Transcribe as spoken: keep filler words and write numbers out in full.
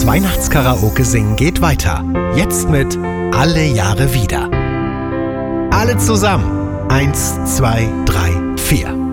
Das Weihnachtskaraoke singen geht weiter. Jetzt mit Alle Jahre wieder. Alle zusammen. Eins, zwei, drei, vier.